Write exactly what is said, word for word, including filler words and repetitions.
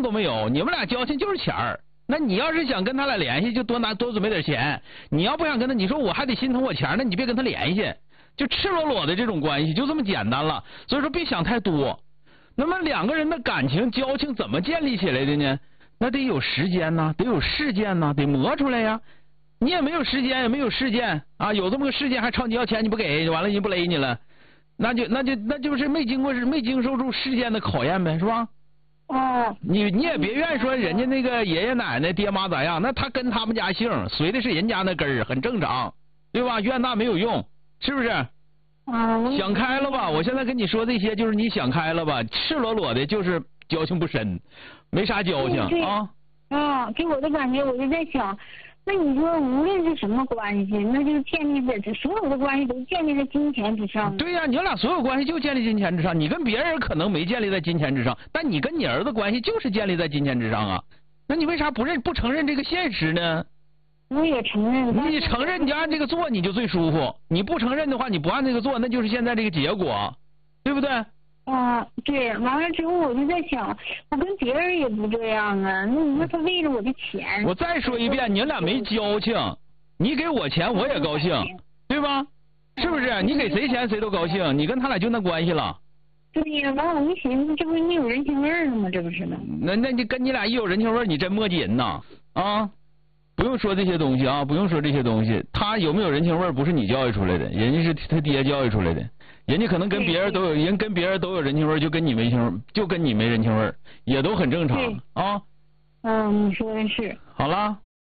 都没有，你们俩交情就是钱儿。那你要是想跟他俩联系，就多拿多准备点钱。你要不想跟他，你说我还得心疼我钱，那你别跟他联系，就赤裸裸的这种关系，就这么简单了。所以说别想太多。那么两个人的感情交情怎么建立起来的呢？那得有时间呐，得有事件呐，得磨出来呀。你也没有时间，也没有事件啊，有这么个事件还朝你要钱，你不给，完了人不勒你了，那就那就那就是没经过没经受住事件的考验呗，是吧？ 哦， 你你也别愿意说人家那个爷爷奶奶爹妈咋样，那他跟他们家姓，随的是人家那根儿，很正常，对吧？怨那没有用，是不是？ 嗯， 想开了吧？我现在跟你说这些，就是你想开了吧？赤裸裸的，就是交情不深，没啥交情啊。 啊，给我的感觉，我就在想，那你说无论是什么关系，那就建立在所有的关系都建立在金钱之上。 对呀、啊，你俩所有关系就建立金钱之上。你跟别人可能没建立在金钱之上，但你跟你儿子关系就是建立在金钱之上啊。那你为啥不认不承认这个现实呢？ 我也承认。 你承认你就按这个做，你就最舒服。你不承认的话，你不按这个做，那就是现在这个结果，对不对？ 啊，对，完了之后我就在想，我跟别人也不这样啊。那你说他为了我的钱， 我再说一遍，你俩没交情，你给我钱我也高兴，对吧？是不是？你给谁钱谁都高兴，你跟他俩就那关系了。 对呀，完了我一寻思，这不是没有人情味儿了吗？这不是吗？ 那那你跟你俩一有人情味儿，你真磨叽呐啊！不用说这些东西啊，不用说这些东西。他有没有人情味儿，不是你教育出来的，人家是他爹教育出来的。人家可能跟别人都有，人跟别人都有人情味儿，就跟你没情，就跟你没人情味儿，也都很正常啊。 嗯，你说的是。 好了。